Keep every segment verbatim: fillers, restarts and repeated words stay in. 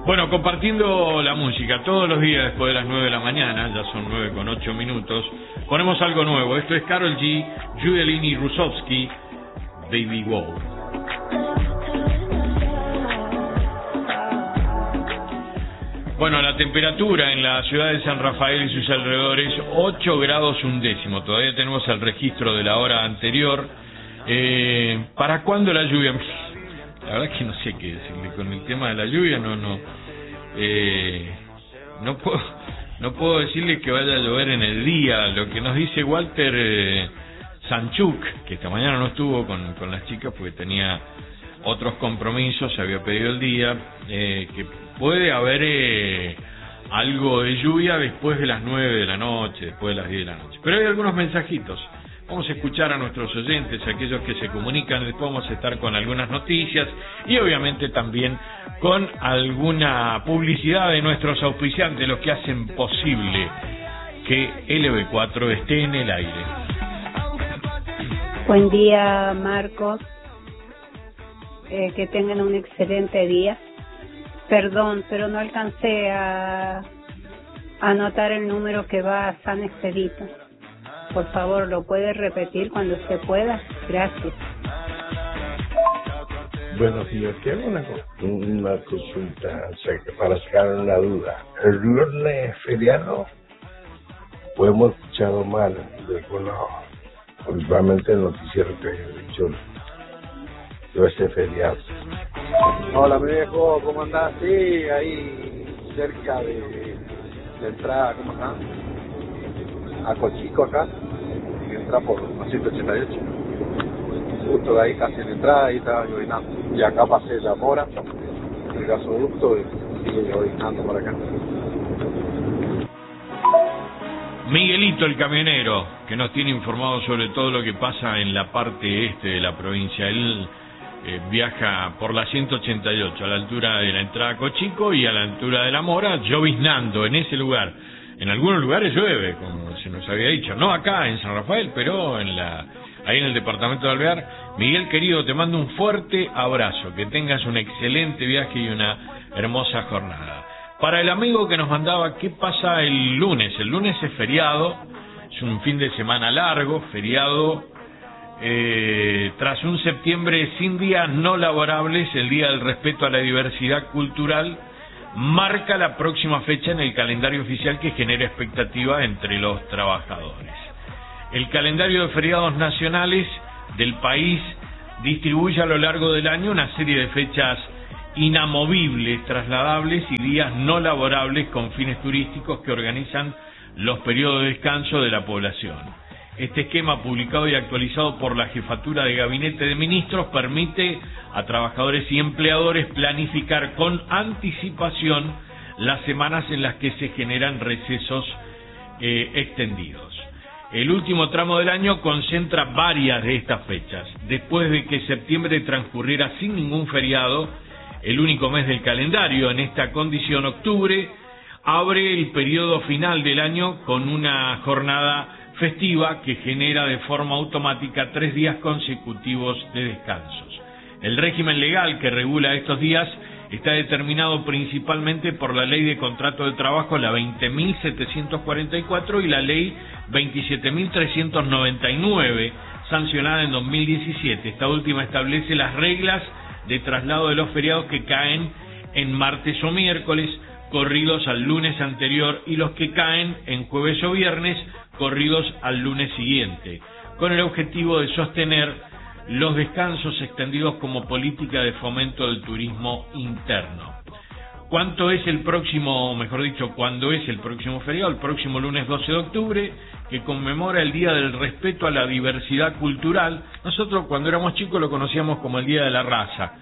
Bueno, compartiendo la música todos los días después de las nueve de la mañana, ya son nueve con ocho minutos, ponemos algo nuevo. Esto es Karol G, Juliani Rusowski, Baby Wow. Bueno, la temperatura en la ciudad de San Rafael y sus alrededores, ocho grados un décimo. Todavía tenemos el registro de la hora anterior. Eh, ¿Para cuándo la lluvia? La verdad es que no sé qué decirle con el tema de la lluvia, no, no, eh, no puedo, no puedo decirle que vaya a llover en el día. Lo que nos dice Walter eh, Sanchuk, que esta mañana no estuvo con, con las chicas porque tenía otros compromisos, se había pedido el día, eh, que puede haber eh, algo de lluvia después de las nueve de la noche, después de las diez de la noche. Pero hay algunos mensajitos. Vamos a escuchar a nuestros oyentes, aquellos que se comunican, después vamos a estar con algunas noticias y obviamente también con alguna publicidad de nuestros auspiciantes, los que hacen posible que L B cuatro esté en el aire. Buen día, Marcos. Eh, que tengan un excelente día. Perdón, pero no alcancé a anotar el número que va a San Expedito. Por favor, ¿lo puede repetir cuando usted pueda? Gracias. Buenos días. Quiero una, una consulta para sacar una duda. ¿El viernes es feriado? ¿O hemos escuchado mal de algunos, principalmente el noticiero que he dicho? Debe ser feriado. Hola, mi viejo, ¿cómo andás? Sí, ahí cerca de la entrada, ¿cómo están? A Cochico acá, y entra por la ciento ochenta y ocho. Justo de ahí casi en la entrada, ahí estaba llovinando. Y acá pasé la Mora, el gasoducto, y sigue llovinando por acá. Miguelito, el camionero, que nos tiene informado sobre todo lo que pasa en la parte este de la provincia. Él eh, viaja por la ciento ochenta y ocho, a la altura de la entrada a Cochico y a la altura de la Mora, lloviznando en ese lugar. En algunos lugares llueve, como se nos había dicho, no acá en San Rafael, pero en la ahí en el departamento de Alvear. Miguel, querido, te mando un fuerte abrazo, que tengas un excelente viaje y una hermosa jornada. Para el amigo que nos mandaba, ¿qué pasa el lunes? El lunes es feriado, es un fin de semana largo, feriado, eh, tras un septiembre sin días no laborables, el Día del Respeto a la Diversidad Cultural marca la próxima fecha en el calendario oficial que genera expectativa entre los trabajadores. El calendario de feriados nacionales del país distribuye a lo largo del año una serie de fechas inamovibles, trasladables y días no laborables con fines turísticos que organizan los periodos de descanso de la población. Este esquema, publicado y actualizado por la Jefatura de Gabinete de Ministros, permite a trabajadores y empleadores planificar con anticipación las semanas en las que se generan recesos eh, extendidos. El último tramo del año concentra varias de estas fechas. Después de que septiembre transcurriera sin ningún feriado, el único mes del calendario, en esta condición, octubre abre el periodo final del año con una jornada festiva que genera de forma automática tres días consecutivos de descansos. El régimen legal que regula estos días está determinado principalmente por la Ley de Contrato de Trabajo, la veinte mil setecientos cuarenta y cuatro, y la Ley veintisiete mil trescientos noventa y nueve, sancionada en dos mil diecisiete. Esta última establece las reglas de traslado de los feriados que caen en martes o miércoles, corridos al lunes anterior, y los que caen en jueves o viernes, corridos al lunes siguiente, con el objetivo de sostener los descansos extendidos como política de fomento del turismo interno. ¿Cuánto es el próximo, mejor dicho, cuándo es el próximo feriado? El próximo lunes doce de octubre, que conmemora el Día del Respeto a la Diversidad Cultural. Nosotros cuando éramos chicos lo conocíamos como el Día de la Raza.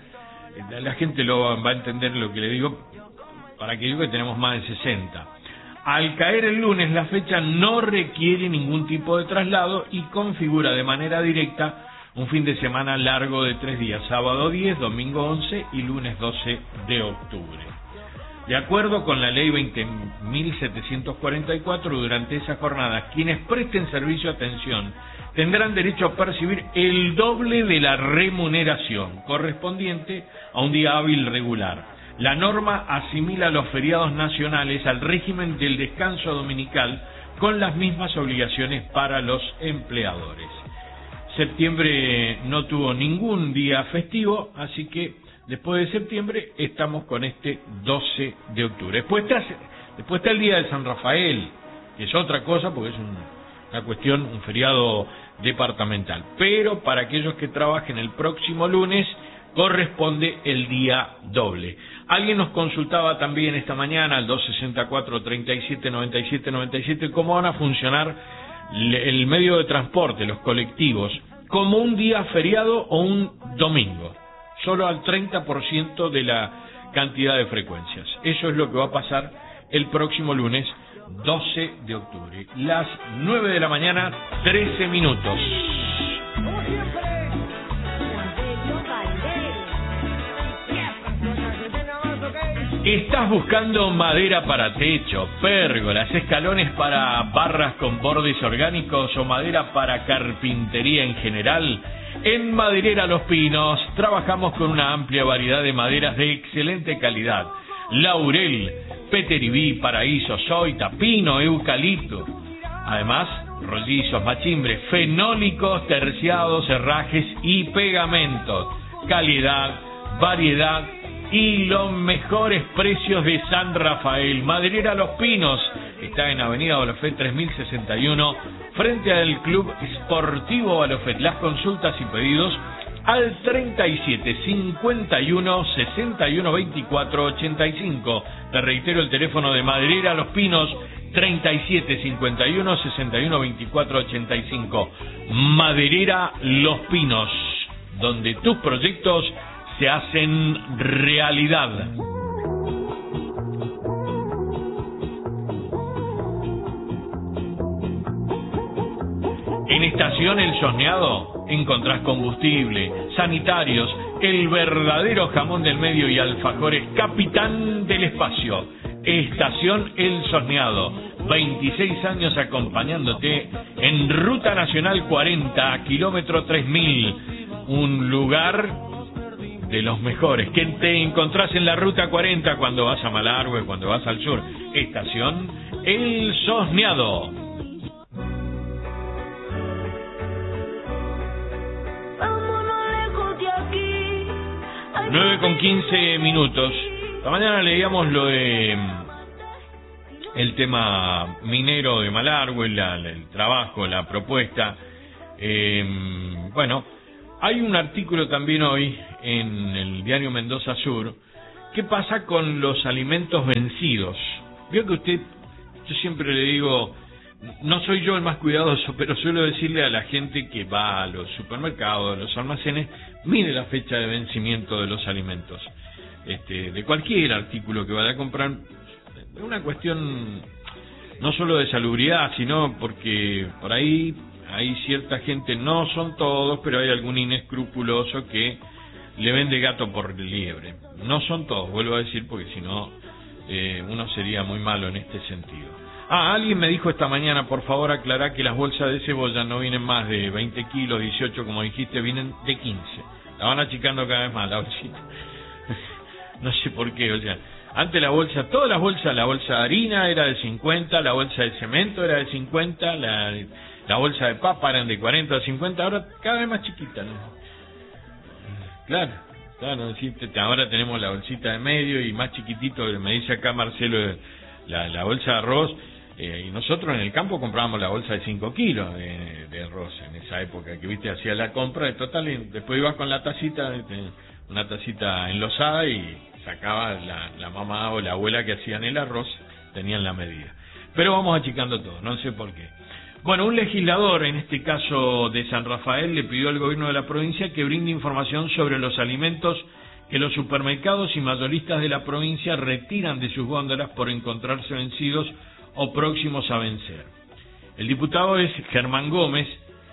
La gente lo va a entender lo que le digo, para aquellos que tenemos más de sesenta. Al caer el lunes, la fecha no requiere ningún tipo de traslado y configura de manera directa un fin de semana largo de tres días, sábado diez, domingo once y lunes doce de octubre. De acuerdo con la Ley veinte mil setecientos cuarenta y cuatro, durante esa jornada, quienes presten servicio de atención tendrán derecho a percibir el doble de la remuneración correspondiente a un día hábil regular. La norma asimila los feriados nacionales al régimen del descanso dominical con las mismas obligaciones para los empleadores. Septiembre no tuvo ningún día festivo, así que después de septiembre estamos con este doce de octubre. Después está, después está el día de San Rafael, que es otra cosa porque es un, una cuestión, un feriado departamental. Pero para aquellos que trabajen el próximo lunes corresponde el día doble. Alguien nos consultaba también esta mañana al dos sesenta y cuatro, treinta y siete, noventa y siete, noventa y siete cómo van a funcionar el medio de transporte, los colectivos, como un día feriado o un domingo, solo al treinta por ciento de la cantidad de frecuencias. Eso es lo que va a pasar el próximo lunes doce de octubre, las nueve de la mañana, trece minutos. ¿Estás buscando madera para techo, pérgolas, escalones para barras con bordes orgánicos o madera para carpintería en general? En Maderera Los Pinos trabajamos con una amplia variedad de maderas de excelente calidad. Laurel, peteribí, paraíso, soita, pino, eucalipto. Además, rollizos, machimbres, fenólicos, terciados, herrajes y pegamentos. Calidad, variedad y los mejores precios de San Rafael. Maderera Los Pinos está en Avenida Balofet tres mil sesenta y uno, frente al Club Sportivo Balofet. Las consultas y pedidos al treinta y siete, cincuenta y uno, sesenta y uno, veinticuatro, ochenta y cinco. Te reitero el teléfono de Maderera Los Pinos, treinta y siete, cincuenta y uno, sesenta y uno, veinticuatro, ochenta y cinco. Maderera Los Pinos, donde tus proyectos se hacen realidad. En Estación El Sosneado encontrás combustible, sanitarios, el verdadero jamón del medio y alfajores Capitán del Espacio. Estación El Sosneado, veintiséis años acompañándote en Ruta Nacional cuarenta, kilómetro tres mil, un lugar de los mejores que te encontrás en la Ruta cuarenta cuando vas a Malargüe, cuando vas al sur. Estación El Sosneado. nueve con quince minutos. Esta mañana leíamos lo de el tema minero de Malargüe, la, el trabajo, la propuesta. Eh, bueno, hay un artículo también hoy en el diario Mendoza Sur. ¿Qué pasa con los alimentos vencidos? Veo que usted, yo siempre le digo, no soy yo el más cuidadoso, pero suelo decirle a la gente que va a los supermercados, a los almacenes, mire la fecha de vencimiento de los alimentos, este, de cualquier artículo que vaya a comprar. Es una cuestión no solo de salubridad, sino porque por ahí hay cierta gente, no son todos, pero hay algún inescrupuloso que le vende gato por liebre. No son todos, vuelvo a decir, porque si no, eh, uno sería muy malo en este sentido. Ah, alguien me dijo esta mañana, por favor aclará que las bolsas de cebolla no vienen más de veinte kilos, dieciocho como dijiste, vienen de quince. La van achicando cada vez más la bolsita. No sé por qué, o sea, antes la bolsa, todas las bolsas, la bolsa de harina era de cincuenta, la bolsa de cemento era de cincuenta, la, la bolsa de papa eran de cuarenta o cincuenta, ahora cada vez más chiquita, ¿no? Claro, claro, ahora tenemos la bolsita de medio y más chiquitito, me dice acá Marcelo, la, la bolsa de arroz. Eh, y nosotros en el campo comprábamos la bolsa de cinco kilos de, de arroz en esa época, que viste, hacía la compra de total y después ibas con la tacita, una tacita enlosada y sacaba la, la mamá o la abuela que hacían el arroz, tenían la medida. Pero vamos achicando todo, no sé por qué. Bueno, un legislador, en este caso de San Rafael, le pidió al gobierno de la provincia que brinde información sobre los alimentos que los supermercados y mayoristas de la provincia retiran de sus góndolas por encontrarse vencidos o próximos a vencer. El diputado es Germán Gómez,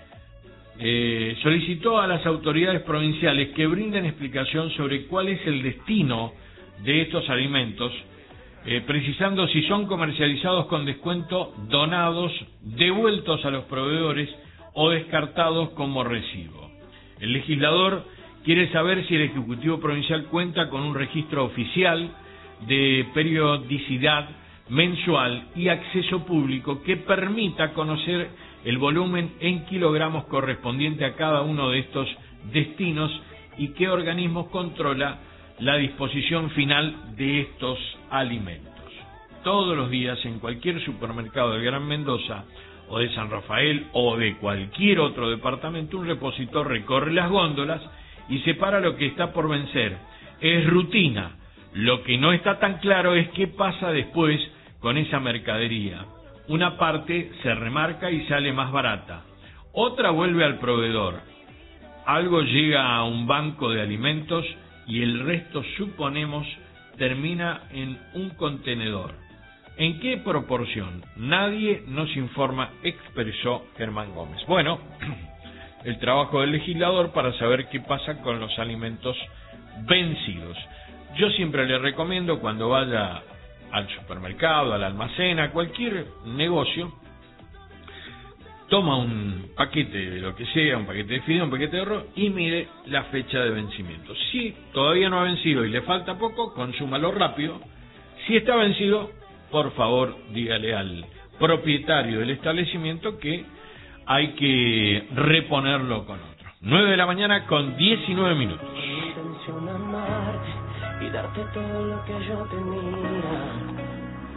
eh, solicitó a las autoridades provinciales que brinden explicación sobre cuál es el destino de estos alimentos, eh, precisando si son comercializados con descuento, donados, devueltos a los proveedores o descartados como residuo. El legislador quiere saber si el Ejecutivo Provincial cuenta con un registro oficial de periodicidad mensual y acceso público que permita conocer el volumen en kilogramos correspondiente a cada uno de estos destinos y qué organismos controla la disposición final de estos alimentos. Todos los días en cualquier supermercado del Gran Mendoza o de San Rafael o de cualquier otro departamento, un repositor recorre las góndolas y separa lo que está por vencer. Es rutina. Lo que no está tan claro es qué pasa después con esa mercadería. Una parte se remarca y sale más barata. Otra vuelve al proveedor. Algo llega a un banco de alimentos y el resto, suponemos, termina en un contenedor. ¿En qué proporción? Nadie nos informa, expresó Germán Gómez. Bueno, el trabajo del legislador para saber qué pasa con los alimentos vencidos. Yo siempre le recomiendo, cuando vaya al supermercado, al almacén, a cualquier negocio, toma un paquete de lo que sea, un paquete de fideo, un paquete de arroz y mire la fecha de vencimiento. Si todavía no ha vencido y le falta poco, consúmalo rápido. Si está vencido, por favor, dígale al propietario del establecimiento que hay que reponerlo con otro. nueve de la mañana con diecinueve minutos. Y darte todo lo que yo tenía.